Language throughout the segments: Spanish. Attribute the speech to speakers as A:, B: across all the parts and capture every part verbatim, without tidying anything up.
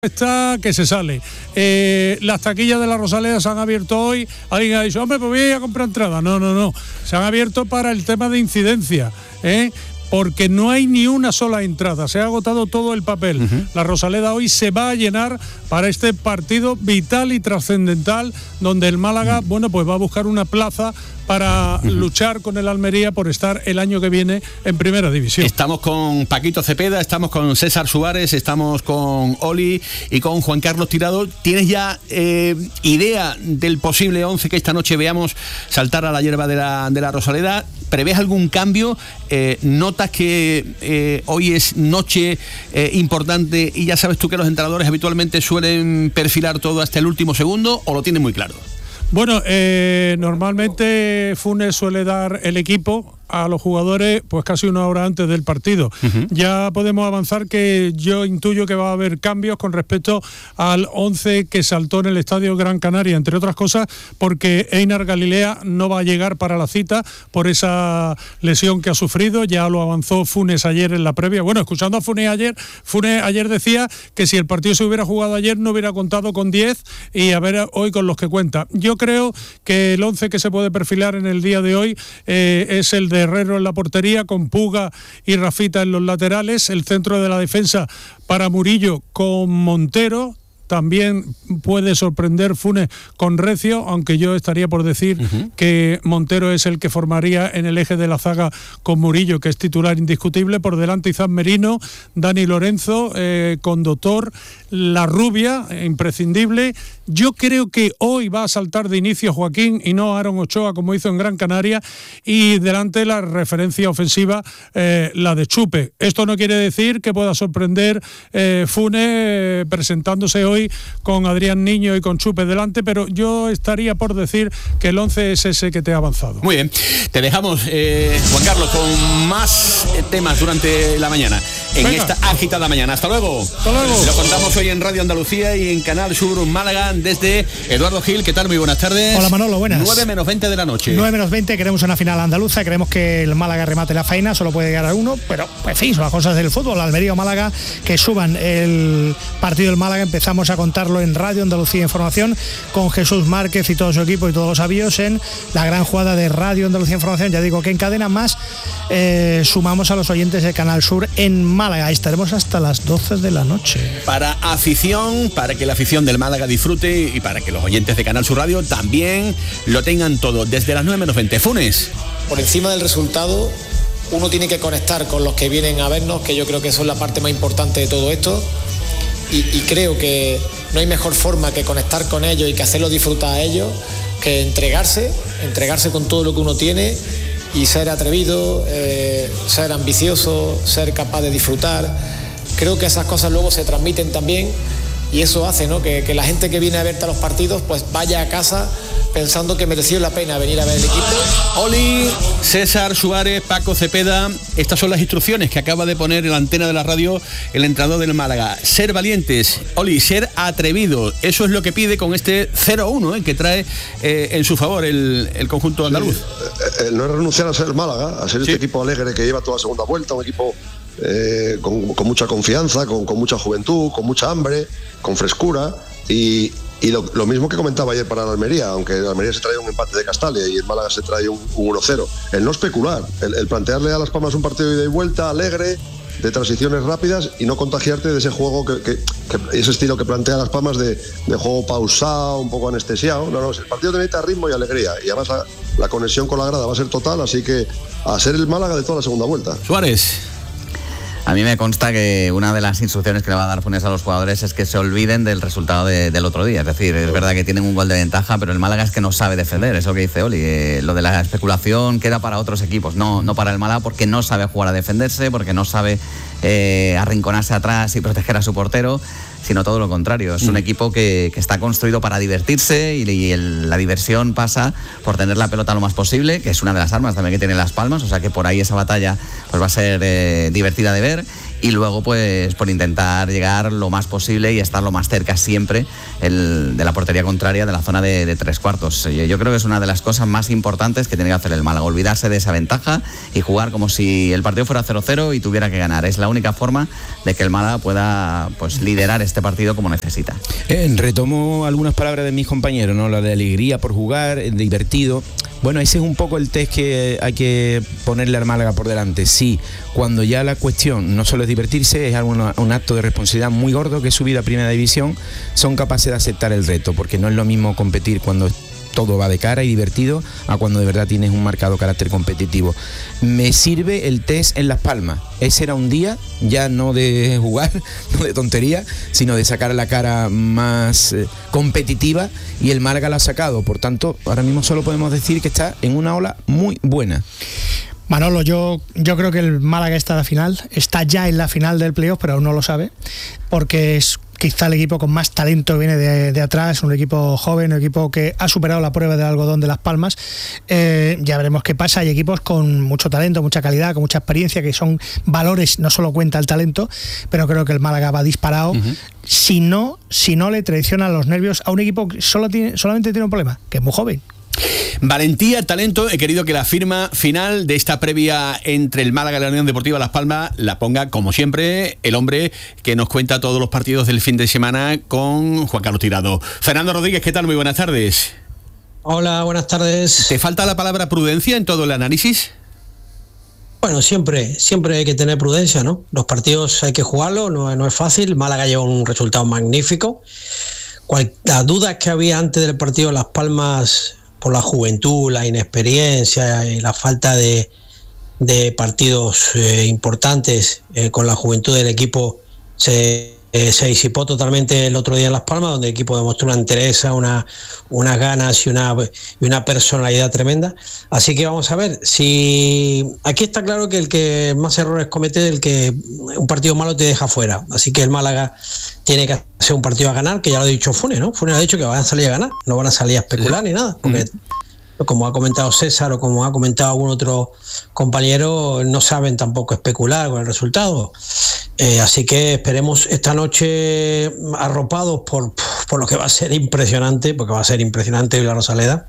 A: Está que se sale. Eh, las taquillas de la Rosaleda se han abierto hoy. Alguien ha dicho, hombre, pues voy a ir a comprar entradas. No, no, no. Se han abierto para el tema de incidencia, ¿eh? Porque no hay ni una sola entrada, se ha agotado todo el papel. Uh-huh. La Rosaleda hoy se va a llenar para este partido vital y trascendental, donde el Málaga, uh-huh. bueno, pues va a buscar una plaza para uh-huh. luchar con el Almería por estar el año que viene en Primera División.
B: Estamos con Paquito Cepeda, estamos con César Suárez, estamos con Oli y con Juan Carlos Tirado. ¿Tienes ya eh, idea del posible once que esta noche veamos saltar a la hierba de la, de la Rosaleda? ¿Prevés algún cambio? Eh, ¿Notas que eh, hoy es noche eh, importante y ya sabes tú que los entrenadores habitualmente suelen perfilar todo hasta el último segundo, o lo tienes muy claro?
A: Bueno, eh, normalmente Funes suele dar el equipo a los jugadores pues casi una hora antes del partido. Uh-huh. Ya podemos avanzar que yo intuyo que va a haber cambios con respecto al once que saltó en el Estadio Gran Canaria, entre otras cosas porque Einar Galilea no va a llegar para la cita por esa lesión que ha sufrido. Ya lo avanzó Funes ayer en la previa. Bueno, escuchando a Funes ayer, Funes ayer decía que si el partido se hubiera jugado ayer no hubiera contado con diez y a ver hoy con los que cuenta. Yo creo que el once que se puede perfilar en el día de hoy eh, es el de Herrero en la portería, con Puga y Rafita en los laterales, el centro de la defensa para Murillo con Montero. También puede sorprender Funes con Recio, aunque yo estaría por decir uh-huh. que Montero es el que formaría en el eje de la zaga con Murillo, que es titular indiscutible. Por delante Izan Merino, Dani Lorenzo, eh, con Doctor, La Rubia, eh, imprescindible. Yo creo que hoy va a saltar de inicio Joaquín y no Aaron Ochoa, como hizo en Gran Canaria, y delante la referencia ofensiva, eh, la de Chupe. Esto no quiere decir que pueda sorprender eh, Funes eh, presentándose hoy con Adrián Niño y con Chupe delante, pero yo estaría por decir que el once es ese que te ha avanzado.
B: Muy bien, te dejamos, eh, Juan Carlos, con más temas durante la mañana, en Venga. esta agitada mañana. Hasta luego.
A: Hasta luego.
B: Lo contamos hoy en Radio Andalucía y en Canal Sur Málaga desde Eduardo Gil. ¿Qué tal? Muy buenas tardes.
C: Hola Manolo, buenas.
B: nueve menos veinte de la noche.
C: nueve menos veinte, queremos una final andaluza, queremos que el Málaga remate la faena, solo puede llegar a uno, pero en fin, son las cosas del fútbol. Almería o Málaga, que suban el partido del Málaga. Empezamos a contarlo en Radio Andalucía Información con Jesús Márquez y todo su equipo y todos los avíos en la gran jugada de Radio Andalucía Información. Ya digo que en cadena más eh, sumamos a los oyentes de Canal Sur en Málaga. Estaremos hasta las doce de la noche.
B: Para afición, para que la afición del Málaga disfrute y para que los oyentes de Canal Sur Radio también lo tengan todo. Desde las nueve menos veinte. Funes.
D: Por encima del resultado, uno tiene que conectar con los que vienen a vernos, que yo creo que eso es la parte más importante de todo esto. Y, y creo que no hay mejor forma que conectar con ellos y que hacerlos disfrutar a ellos que entregarse, entregarse con todo lo que uno tiene y ser atrevido, eh, ser ambicioso, ser capaz de disfrutar. Creo que esas cosas luego se transmiten también y eso hace, ¿no?, que, que la gente que viene a verte a los partidos pues vaya a casa pensando que mereció la pena venir a ver el equipo.
B: Oli, César Suárez, Paco Cepeda, estas son las instrucciones que acaba de poner en la antena de la radio el entrenador del Málaga. Ser valientes, Oli, ser atrevido, eso es lo que pide con este cero uno eh, que trae eh, en su favor el, el conjunto andaluz.
E: Sí, el no es renunciar a ser el Málaga, a ser sí. este equipo alegre que lleva toda la segunda vuelta, un equipo eh, con, con mucha confianza, con, con mucha juventud, con mucha hambre, con frescura y... Y lo, lo mismo que comentaba ayer para la Almería, aunque la Almería se trae un empate de Castalia y el Málaga se trae un, un uno cero. El no especular, el, el plantearle a Las Palmas un partido de ida y vuelta, alegre, de transiciones rápidas y no contagiarte de ese juego, que, que, que ese estilo que plantea Las Palmas de, de juego pausado, un poco anestesiado. No, no, el partido necesita ritmo y alegría y además la, la conexión con la grada va a ser total, así que a ser el Málaga de toda la segunda vuelta.
B: Suárez.
F: A mí me consta que una de las instrucciones que le va a dar Funes a los jugadores es que se olviden del resultado de, del otro día. Es decir, es verdad que tienen un gol de ventaja, pero el Málaga es que no sabe defender. Eso que dice Oli, eh, lo de la especulación queda para otros equipos, no, no para el Málaga, porque no sabe jugar a defenderse, porque no sabe eh, arrinconarse atrás y proteger a su portero, sino todo lo contrario. Es un equipo que, que está construido para divertirse y, y el, la diversión pasa por tener la pelota lo más posible, que es una de las armas también que tienen Las Palmas, o sea que por ahí esa batalla pues va a ser eh, divertida de ver. y luego pues por intentar llegar lo más posible y estar lo más cerca siempre el, de la portería contraria, de la zona de, de tres cuartos. Yo, yo creo que es una de las cosas más importantes que tiene que hacer el Málaga, olvidarse de esa ventaja y jugar como si el partido fuera cero cero y tuviera que ganar. Es la única forma de que el Málaga pueda pues liderar este partido como necesita.
G: Eh, retomo algunas palabras de mis compañeros, ¿no? La de alegría por jugar, divertido. Bueno, ese es un poco el test que hay que ponerle al Málaga por delante. Sí, cuando ya la cuestión no solo es divertirse, es un, un acto de responsabilidad muy gordo, que es subir a Primera División, son capaces de aceptar el reto, porque no es lo mismo competir cuando todo va de cara y divertido a cuando de verdad tienes un marcado carácter competitivo. Me sirve el test en Las Palmas. Ese era un día ya no de jugar, no de tontería, sino de sacar la cara más eh, competitiva, y el Málaga lo ha sacado. Por tanto, ahora mismo solo podemos decir que está en una ola muy buena.
C: Manolo, yo, yo creo que el Málaga está en la final, está ya en la final del playoff, pero aún no lo sabe, porque es quizá el equipo con más talento que viene de, de atrás, un equipo joven, un equipo que ha superado la prueba del algodón de Las Palmas. Eh, ya veremos qué pasa. Hay equipos con mucho talento, mucha calidad, con mucha experiencia, que son valores, no solo cuenta el talento, pero creo que el Málaga va disparado. Uh-huh. Si no, si no le traicionan los nervios a un equipo que solo tiene, solamente tiene un problema, que es muy joven.
B: Valentía, talento. He querido que la firma final de esta previa entre el Málaga y la Unión Deportiva Las Palmas la ponga, como siempre, el hombre que nos cuenta todos los partidos del fin de semana, con Juan Carlos Tirado. Fernando Rodríguez, ¿qué tal? Muy buenas tardes.
H: Hola, buenas tardes.
B: ¿Te falta la palabra prudencia en todo el análisis?
H: Bueno, siempre, siempre hay que tener prudencia, ¿no? Los partidos hay que jugarlos, no, no es fácil. Málaga lleva un resultado magnífico. Cual, las dudas que había antes del partido de Las Palmas, por la juventud, la inexperiencia y la falta de, de partidos eh, importantes eh, con la juventud del equipo, se, eh, se disipó totalmente el otro día en Las Palmas, donde el equipo demostró una entereza, una, unas ganas y una, y una personalidad tremenda. Así que vamos a ver, si aquí está claro que el que más errores comete es el que un partido malo te deja fuera. Así que el Málaga tiene que hacer un partido a ganar, que ya lo ha dicho Funes, ¿no? Funes ha dicho que van a salir a ganar, no van a salir a especular ni nada, porque mm. como ha comentado César o como ha comentado algún otro compañero, no saben tampoco especular con el resultado. Eh, así que esperemos esta noche arropados por, por lo que va a ser impresionante, porque va a ser impresionante la Rosaleda.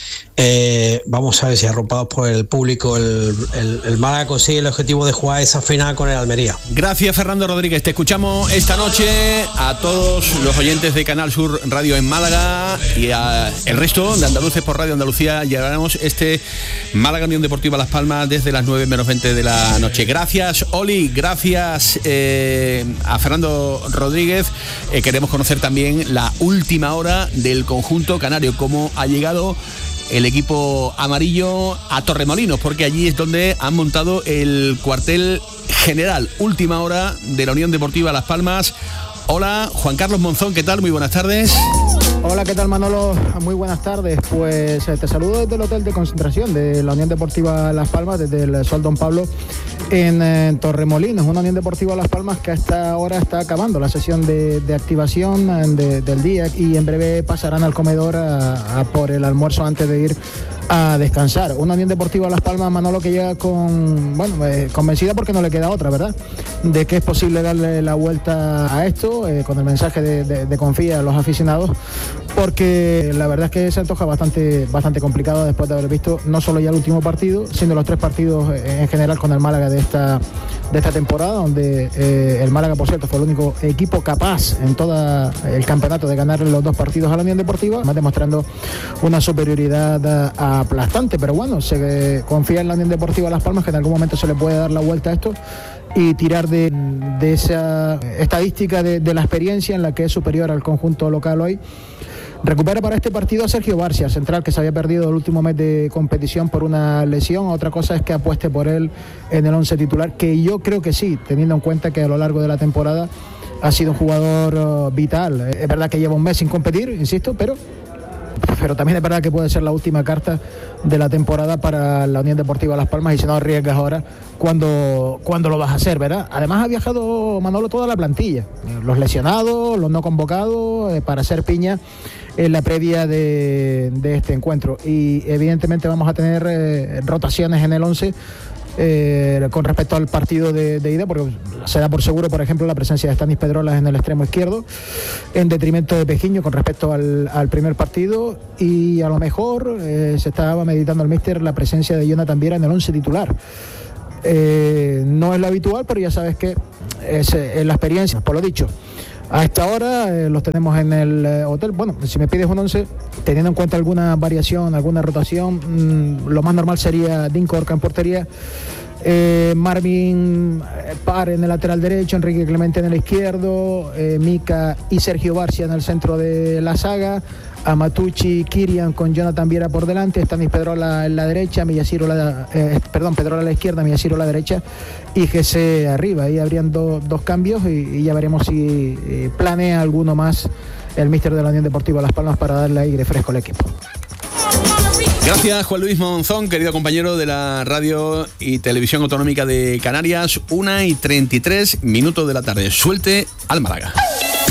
H: Eh, vamos a ver si arropados por el público el, el, el Málaga consigue el objetivo de jugar esa final con el Almería.
B: Gracias, Fernando Rodríguez. Te escuchamos esta noche a todos los oyentes de Canal Sur Radio en Málaga y a el resto de andaluces por Radio Andalucía. Llevaremos este Málaga Unión Deportiva Las Palmas desde las nueve menos veinte de la noche. Gracias, Oli. Gracias eh, a Fernando Rodríguez. Eh, queremos conocer también la última hora del conjunto canario, cómo ha llegado el equipo amarillo a Torremolinos, porque allí es donde han montado el cuartel general. Última hora de la Unión Deportiva Las Palmas. Hola, Juan Carlos Monzón, ¿qué tal? Muy buenas tardes.
I: Hola, ¿qué tal, Manolo? Muy buenas tardes. Pues te saludo desde el hotel de concentración de la Unión Deportiva Las Palmas, desde el Sol Don Pablo en, en Torremolinos. Una Unión Deportiva Las Palmas que hasta ahora está acabando la sesión de, de activación de, del día, y en breve pasarán al comedor a, a por el almuerzo antes de ir a descansar. Una Unión Deportiva Las Palmas, Manolo, que llega con, bueno, eh, convencida, porque no le queda otra, ¿verdad?, de que es posible darle la vuelta a esto, eh, con el mensaje de, de, de confía a los aficionados, porque la verdad es que se antoja bastante, bastante complicado después de haber visto no solo ya el último partido, sino los tres partidos en general con el Málaga de esta, de esta temporada, donde eh, el Málaga, por cierto, fue el único equipo capaz en todo el campeonato de ganar los dos partidos a la Unión Deportiva, además demostrando una superioridad aplastante. Pero bueno, se confía en la Unión Deportiva Las Palmas, que en algún momento se le puede dar la vuelta a esto y tirar de, de esa estadística de, de la experiencia en la que es superior al conjunto local hoy. Recupera para este partido a Sergio Barcia, central, que se había perdido el último mes de competición por una lesión. Otra cosa es que apueste por él en el once titular, que yo creo que sí, teniendo en cuenta que a lo largo de la temporada ha sido un jugador uh, vital. Es verdad que lleva un mes sin competir, insisto, pero... pero también es verdad que puede ser la última carta de la temporada para la Unión Deportiva Las Palmas, y si no arriesgas ahora, ¿cuándo, ¿cuándo lo vas a hacer, verdad? Además ha viajado, Manolo, toda la plantilla, los lesionados, los no convocados, eh, para hacer piña en la previa de, de este encuentro, y evidentemente vamos a tener eh, rotaciones en el once, eh, con respecto al partido de, de ida, porque se da por seguro, por ejemplo, la presencia de Stanis Pedrolas en el extremo izquierdo, en detrimento de Pejiño con respecto al, al primer partido, y a lo mejor eh, se estaba meditando el míster la presencia de Jonathan Viera en el once titular. Eh, no es lo habitual, pero ya sabes que es, es la experiencia, por lo dicho. A esta hora eh, los tenemos en el eh, hotel. Bueno, si me pides un once, teniendo en cuenta alguna variación, alguna rotación, mmm, lo más normal sería Dean Corca en portería, eh, Marvin Par en el lateral derecho, Enrique Clemente en el izquierdo, eh, Mica y Sergio Barcia en el centro de la saga, Amatucci, Kirian con Jonathan Viera por delante, Stanis Pedrola en la derecha, Millaciro la, eh, perdón, Pedrola a la izquierda, Millaciro a la derecha y G C arriba. Ahí habrían do, dos cambios y, y ya veremos si eh, planea alguno más el míster de la Unión Deportiva Las Palmas para darle aire fresco al equipo.
B: Gracias, Juan Luis Monzón, querido compañero de la Radio y Televisión Autonómica de Canarias. Una y treinta y tres minutos de la tarde. Suelte al Málaga.